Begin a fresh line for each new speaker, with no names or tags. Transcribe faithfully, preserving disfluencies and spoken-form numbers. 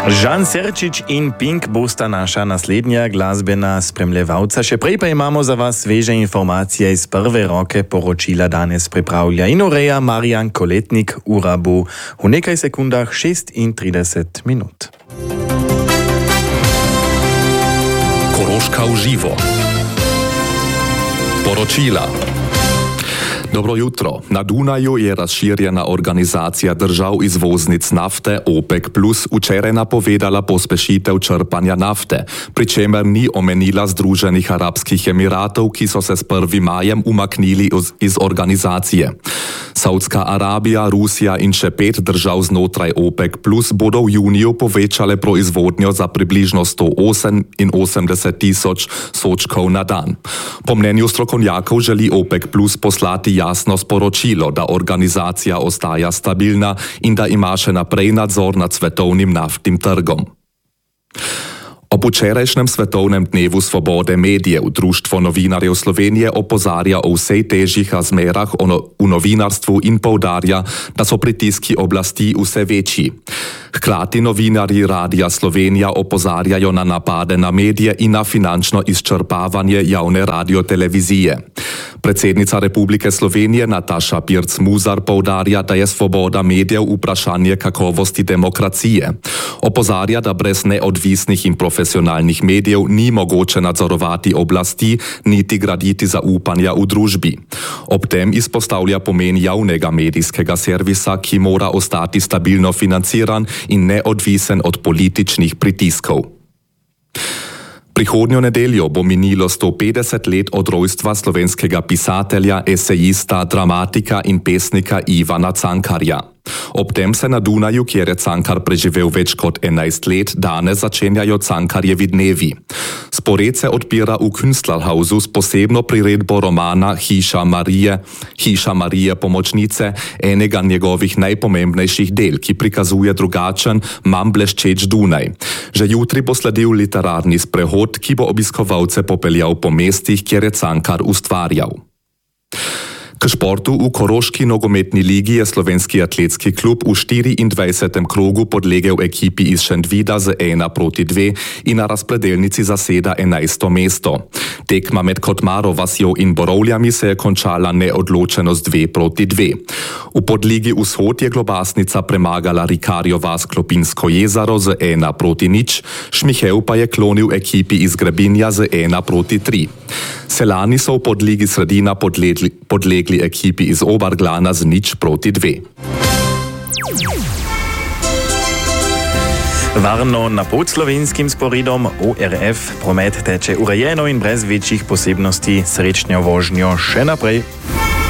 Jan Serčič in Pink bosta naša naslednja glasbena spremljavca. Še prej pa imamo za vas sveže informacije iz prve roke. Poročila danes pripravlja in ureja Marijan Koletnik. Ura bo v nekaj sekundah šestintrideset minut.
Koroška v živo. Poročila. Dobro jutro. Na Dunaju je razširjena organizacija držav izvoznic nafte OPEC plus včeraj napovedala pospešitev črpanja nafte, pri čemer ni omenila Združenih arabskih emiratov, ki so se s prvim majem umaknili iz organizacije. Saudska Arabija, Rusija in še pet držav znotraj OPEC plus bodo v juniju povečale proizvodnjo za približno sto oseminosemdeset tisoč sodčkov na dan. Po mnenju strokovnjakov želi OPEC plus poslati jasno sporočilo, da organizacija ostaja stabilna in da ima še naprej nadzor nad svetovnim naftnim trgom. Ob včerajšnjem svetovnem dnevu svobode medijev Društvo novinarjev Slovenije opozarja o vsej težjih razmerah v novinarstvu in poudarja, da so pritiski oblasti vse večji. Hkrati novinarji Radia Slovenija opozarjajo na napade na medije in na finančno izčrpavanje javne radiotelevizije. Predsednica Republike Slovenije Nataša Pirc-Musar poudarja, da je svoboda medijev vprašanje kakovosti demokracije. Opozarja, da brez neodvisnih in profesionalnih medijev ni mogoče nadzorovati oblasti, niti graditi zaupanja v družbi. Ob tem izpostavlja pomen javnega medijskega servisa, ki mora ostati stabilno financiran in neodvisen od političnih pritiskov. Prihodnjo nedeljo bo minilo sto petdeset let od rojstva slovenskega pisatelja, esejista, dramatika in pesnika Ivana Cankarja. Ob tem se na Dunaju, kjer je Cankar preživel več kot enajst let, danes začenjajo Cankarjevi dnevi. Spored se odpira v Künstlerhausu s posebno priredbo romana Hiša Marije, Hiša Marije pomočnice, enega njegovih najpomembnejših del, ki prikazuje drugačen, manj bleščeč Dunaj. Že jutri bo sledil literarni sprehod, ki bo obiskovalce popeljal po mestih, kjer je Cankar ustvarjal. K športu v Koroški nogometni ligi je slovenski atletski klub v štiriindvajsetem krogu podlegel ekipi iz Šentvida z ena proti dve in na razpredelnici zaseda enajsto mesto. Tekma med Kotmaro vasjo in Borovljami se je končala neodločeno z dve proti dve. V podligi Vzhod je Globasnica premagala Rikarjo vas Klopinsko jezero z ena proti nič, Šmihev pa je klonil ekipi iz Grebinja z ena proti tri. Selani so v podligi Sredina podlegli, podlegli ekipi iz Oberglana z nič proti dve.
Varno na podslovenskim sporedom O R F promet teče urejeno in brez večjih posebnosti. Srečno vožnjo še naprej.